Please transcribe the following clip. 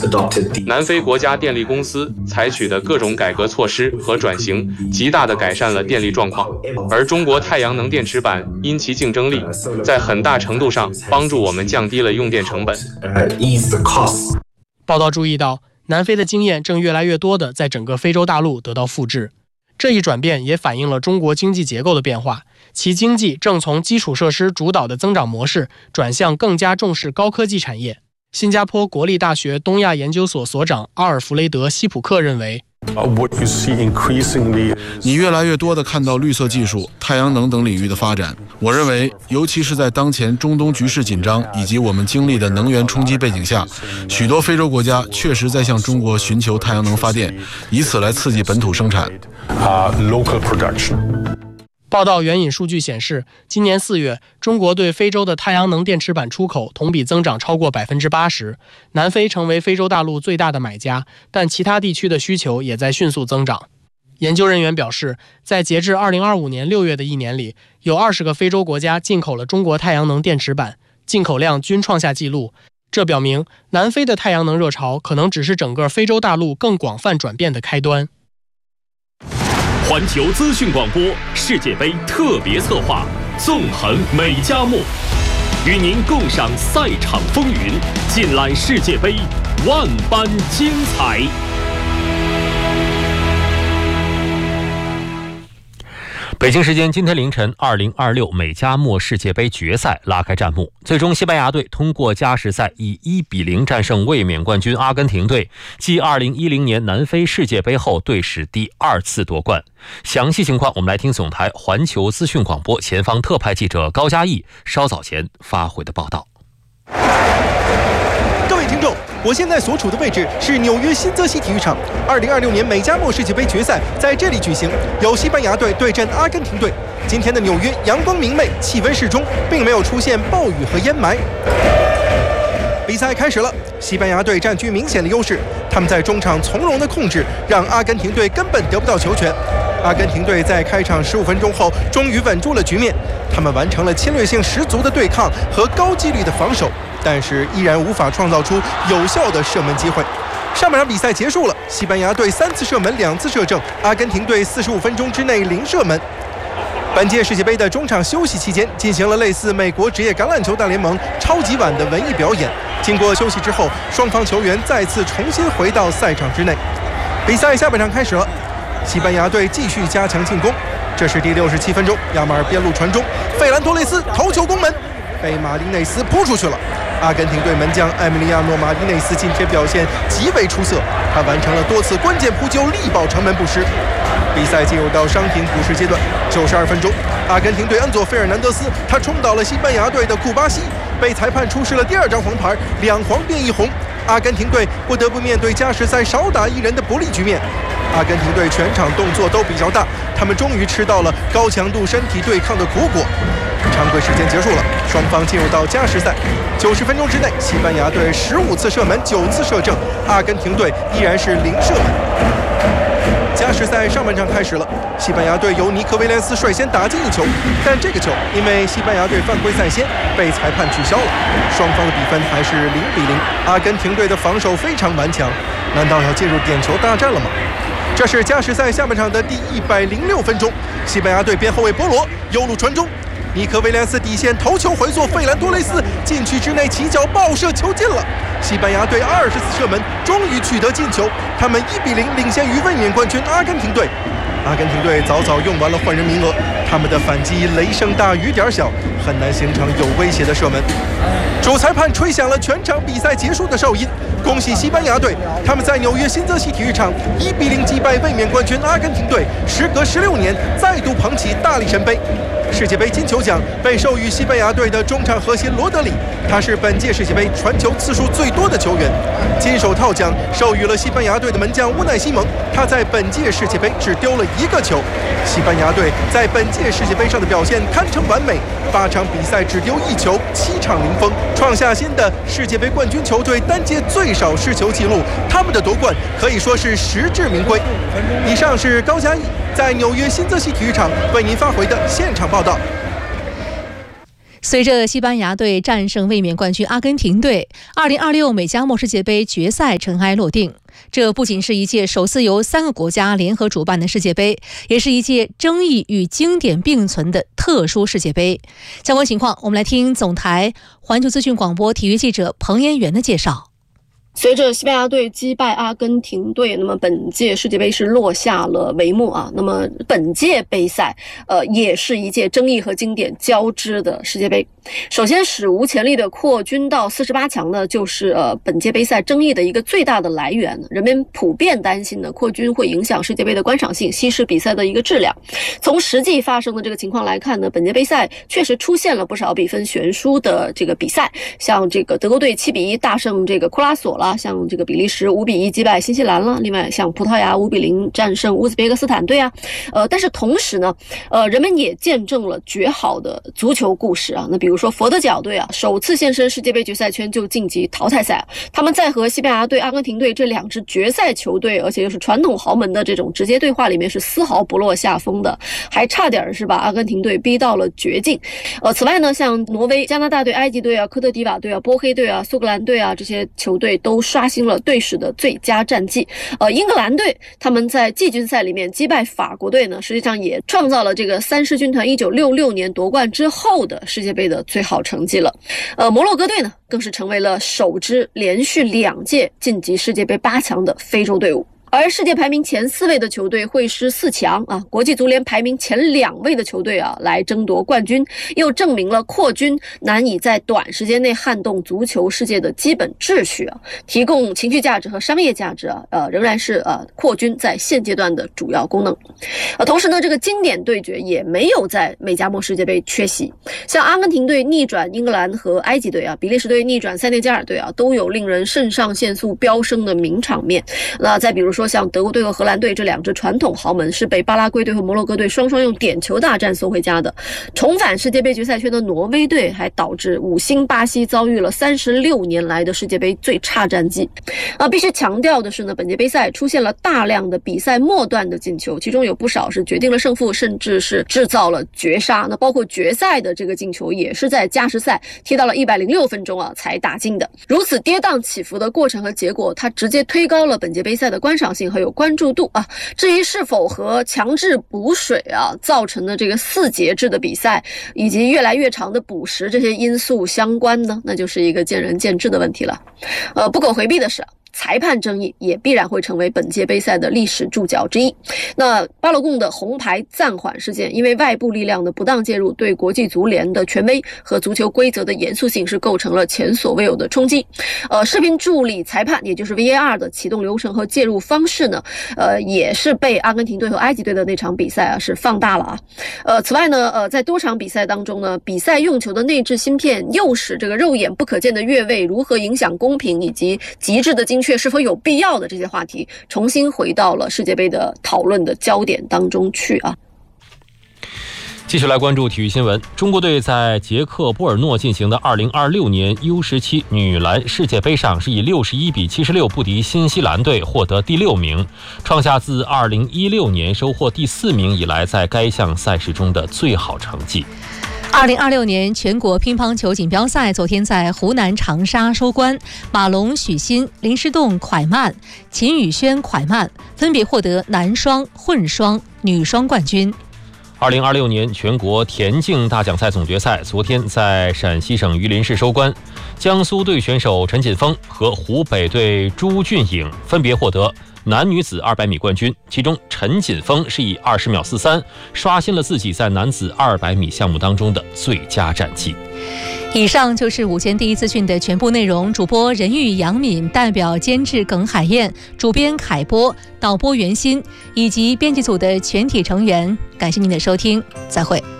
南非国家电力公司采取的各种改革措施和转型，极大地改善了电力状况。而中国太阳能电池板因其竞争力，在很大程度上帮助我们降低了用电成本。 报道注意到，南非的经验正越来越多地在整个非洲大陆得到复制。这一转变也反映了中国经济结构的变化，其经济正从基础设施主导的增长模式转向更加重视高科技产业。新加坡国立大学东亚研究所所长阿尔弗雷德·希普克认为， 你越来越多地看到绿色技术、太阳能等领域的发展。我认为，尤其是在当前中东局势紧张以及我们经历的能源冲击背景下，许多非洲国家确实在向中国寻求太阳能发电，以此来刺激本土生产。 报道援引数据显示，今年4月，中国对非洲的太阳能电池板出口同比增长超过 80%， 南非成为非洲大陆最大的买家，但其他地区的需求也在迅速增长。研究人员表示，在截至2025年6月的一年里，有20个非洲国家进口了中国太阳能电池板，进口量均创下纪录。这表明，南非的太阳能热潮可能只是整个非洲大陆更广泛转变的开端。 环球资讯广播世界杯特别策划，纵横美加墨，与您共赏赛场风云，尽览世界杯万般精彩。北京时间今天凌晨，2026美加墨世界杯决赛拉开战幕。最终，西班牙队通过加时赛以1-0战胜卫冕冠军阿根廷队，继2010年南非世界杯后队史第2次夺冠。详细情况，我们来听总台环球资讯广播前方特派记者高嘉毅稍早前发回的报道。 各位听众，我现在所处的位置是纽约新泽西体育场。2026年美加墨世界杯决赛在这里举行，由西班牙队对阵阿根廷队。今天的纽约阳光明媚，气温适中，并没有出现暴雨和烟霾。比赛开始了，西班牙队占据明显的优势，他们在中场从容的控制，让阿根廷队根本得不到球权。阿根廷队在开场15分钟后终于稳住了局面，他们完成了侵略性十足的对抗和高纪律的防守，但是依然无法创造出有效的射门机会。上半场比赛结束了，西班牙队3次射门2次射正，阿根廷队45分钟之内0射门。本届世界杯的中场休息期间，进行了类似美国职业橄榄球大联盟超级碗的文艺表演。经过休息之后，双方球员再次重新回到赛场之内。比赛下半场开始了，西班牙队继续加强进攻。这是第67分钟，亚马尔边路传中，费兰托雷斯头球攻门，被马丁内斯扑出去了。阿根廷队门将埃米利亚诺·马丁内斯今天表现极为出色，他完成了多次关键扑救，力保城门不失。比赛进入到伤停补时阶段，92分钟，阿根廷队恩佐·费尔南德斯他冲倒了西班牙队的库巴西，被裁判出示了第2张黄牌，2黄变1红。阿根廷队不得不面对加时赛少打1人的不利局面。阿根廷队全场动作都比较大，他们终于吃到了高强度身体对抗的苦果。常规时间结束了，双方进入到加时赛。90分钟之内，西班牙队15次射门9次射正，阿根廷队依然是0射门。加时赛上半场开始了，西班牙队由尼克威廉斯率先打进1球，但这个球因为西班牙队犯规在先，被裁判取消了。双方的比分还是0-0。阿根廷队的防守非常顽强，难道要进入点球大战了吗？这是加时赛下半场的第106分钟，西班牙队边后卫波罗右路传中，尼克威廉斯底线头球回溯，费兰托雷斯禁区之内起脚爆射，球进了。西班牙队20次射门终于取得进球，他们1-0领先于卫冕冠军阿根廷队。阿根廷队早早用完了换人名额，他们的反击雷声大雨点小，很难形成有威胁的射门。主裁判吹响了全场比赛结束的哨音，恭喜西班牙队，他们在纽约新泽西体育场1-0击败卫冕冠军阿根廷队，时隔16年再度捧起大力神杯。世界杯金球奖被授予西班牙队的中场核心罗德里，他是本届世界杯传球次数最多的球员。金手套奖授予了西班牙队的门将乌奈西蒙，他在本届世界杯只丢了1个球。西班牙队在本届世界杯上的表现堪称完美，8场比赛只丢1球，7场零封，创下新的世界杯冠军球队单届最少失球纪录。他们的夺冠可以说是实至名归。以上是高嘉毅在纽约新泽西体育场为您发回的现场报道。 随着西班牙队战胜卫冕冠军阿根廷队，2026美加墨世界杯决赛尘埃落定。这不仅是一届首次由3个国家联合主办的世界杯，也是一届争议与经典并存的特殊世界杯。相关情况，我们来听总台环球资讯广播体育记者彭延元的介绍。 随着西班牙队击败阿根廷队，那么本届世界杯是落下了帷幕啊。那么本届杯赛，也是一届争议和经典交织的世界杯。首先，史无前例的扩军到48强呢，就是本届杯赛争议的一个最大的来源。人们普遍担心呢，扩军会影响世界杯的观赏性，稀释比赛的一个质量。从实际发生的这个情况来看呢，本届杯赛确实出现了不少比分悬殊的这个比赛，像这个德国队7-1大胜这个库拉索了。像这个比利时5-1击败新西兰了，另外像葡萄牙5-0战胜乌兹别克斯坦队啊，但是同时呢，人们也见证了绝好的足球故事啊。那比如说佛得角队啊，首次现身世界杯决赛圈就晋级淘汰赛，他们在和西班牙队、阿根廷队这2支决赛球队，而且又是传统豪门的这种直接对话里面是丝毫不落下风的，还差点是把阿根廷队逼到了绝境。此外呢，像挪威、加拿大队、埃及队啊、科特迪瓦队啊、波黑队啊、苏格兰队啊，这些球队都刷新了队史的最佳战绩。英格兰队他们在季军赛里面击败法国队呢，实际上也创造了这个三狮军团1966年夺冠之后的世界杯的最好成绩了。摩洛哥队呢，更是成为了首支连续2届晋级世界杯8强的非洲队伍。而世界排名前4位的球队会师4强啊，国际足联排名前2位的球队啊来争夺冠军，又证明了扩军难以在短时间内撼动足球世界的基本秩序啊，提供情绪价值和商业价值啊，仍然是扩军在现阶段的主要功能。同时呢，这个经典对决也没有在美加墨世界杯缺席，像阿根廷队逆转英格兰和埃及队啊，比利时队逆转塞内加尔队啊，都有令人肾上腺素飙升的名场面。那再比如说像德国队和荷兰队这2支传统豪门是被巴拉圭队和摩洛哥队双双用点球大战送回家的。重返世界杯决赛圈的挪威队还导致5星巴西遭遇了36年来的世界杯最差战绩。必须强调的是呢，本届杯赛出现了大量的比赛末段的进球，其中有不少是决定了胜负，甚至是制造了绝杀。那包括决赛的这个进球也是在加时赛踢到了106分钟啊才打进的。如此跌宕起伏的过程和结果，它直接推高了本届杯赛的观赏性和有关注度啊。至于是否和强制补水啊造成的这个4节制的比赛以及越来越长的补时这些因素相关呢，那就是一个见仁见智的问题了。不可回避的是，裁判争议也必然会成为本届杯赛的历史注脚之一。那巴洛贡的红牌暂缓事件，因为外部力量的不当介入，对国际足联的权威和足球规则的严肃性是构成了前所未有的冲击。视频助理裁判，也就是 VAR 的启动流程和介入方式呢，也是被阿根廷队和埃及队的那场比赛是放大了啊。此外呢，在多场比赛当中呢，比赛用球的内置芯片诱使这个肉眼不可见的越位如何影响公平，以及极致的精确是否有必要的这些话题，重新回到了世界杯的讨论的焦点当中去啊。 继续来关注体育新闻。中国队在捷克波尔诺进行的2026年 U17 女篮世界杯上是以61-76不敌新西兰队，获得第6名，创下自2016年收获第4名以来在该项赛事中的最好成绩。 2026年全国乒乓球锦标赛昨天在湖南长沙收官，马龙、许昕、林诗栋蒯曼、秦宇轩蒯曼分别获得男双、混双、女双冠军。 2026年全国田径大奖赛总决赛昨天在陕西省榆林市收官，江苏队选手陈锦锋和湖北队朱俊颖分别获得男女子200米冠军，其中陈锦锋是以20秒43刷新了自己在男子200米项目当中的最佳战绩。 以上就是午间第一资讯的全部内容。主播任玉、杨敏，代表监制耿海燕，主编凯波，导播袁鑫以及编辑组的全体成员，感谢您的收听，再会。